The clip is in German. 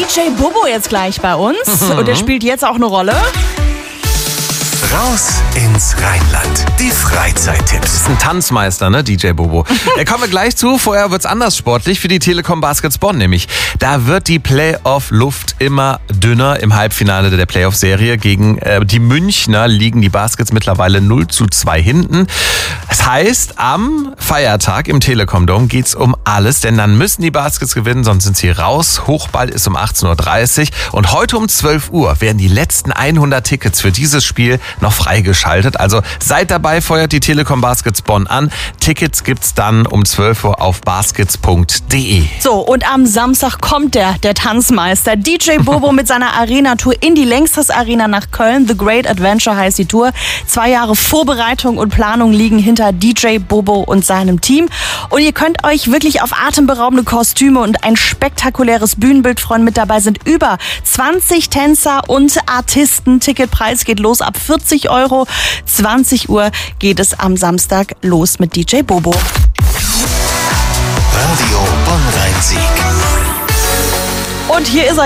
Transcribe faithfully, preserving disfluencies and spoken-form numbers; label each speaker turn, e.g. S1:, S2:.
S1: J Bobo jetzt gleich bei uns. Mhm. Und der spielt jetzt auch eine Rolle.
S2: Raus ins Rheinland. Die Freizeittipps.
S3: Das ist ein Tanzmeister, ne, D J Bobo. Da kommen wir gleich zu. Vorher wird's anders sportlich für die Telekom Baskets Bonn nämlich. Da wird die Playoff-Luft immer dünner. Im Halbfinale der Playoff-Serie gegen äh, die Münchner liegen die Baskets mittlerweile null zu zwei hinten. Das heißt, am Feiertag im Telekom Dome geht's um alles, denn dann müssen die Baskets gewinnen, sonst sind sie raus. Hochball ist um achtzehn Uhr dreißig und heute um zwölf Uhr werden die letzten hundert Tickets für dieses Spiel noch freigeschaltet. Also seid dabei, feuert die Telekom Baskets Bonn an. Tickets gibt's dann um zwölf Uhr auf baskets punkt de.
S1: So, und am Samstag kommt der, der Tanzmeister D J Bobo mit seiner Arena-Tour in die Längstes Arena nach Köln. The Great Adventure heißt die Tour. Zwei Jahre Vorbereitung und Planung liegen hinter D J Bobo und seinem Team. Und ihr könnt euch wirklich auf atemberaubende Kostüme und ein spektakuläres Bühnenbild freuen. Mit dabei sind über zwanzig Tänzer und Artisten. Ticketpreis geht los ab vierzig Euro. zwanzig Uhr geht es am Samstag los mit D J Bobo.
S2: Radio Bonn-Rhein-Sieg.
S1: Und hier ist er.